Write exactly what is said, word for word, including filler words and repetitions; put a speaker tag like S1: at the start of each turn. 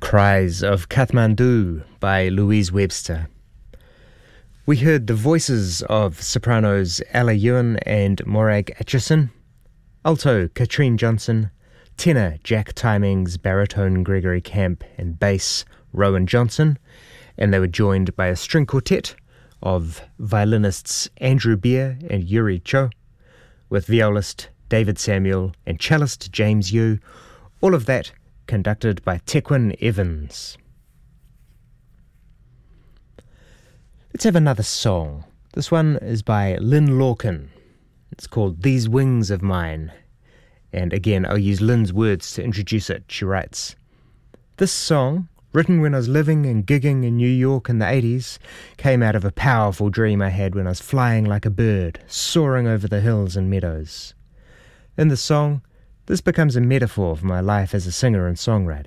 S1: Cries of Kathmandu by Louise Webster. We heard the voices of sopranos Ella Ewan and Morag Atchison, alto Katrine Johnson, tenor Jack Timings, baritone Gregory Camp, and bass Rowan Johnson, and they were joined by a string quartet of violinists Andrew Beer and Yuri Cho, with violist David Samuel and cellist James Yu, all of that conducted by Tequin Evans. Let's have another song. This one is by Lynn Lorcan. It's called These Wings of Mine. And again, I'll use Lynn's words to introduce it. She writes, "This song, written when I was living and gigging in New York in the eighties, came out of a powerful dream I had when I was flying like a bird, soaring over the hills and meadows. In the song, this becomes a metaphor for my life as a singer and songwriter.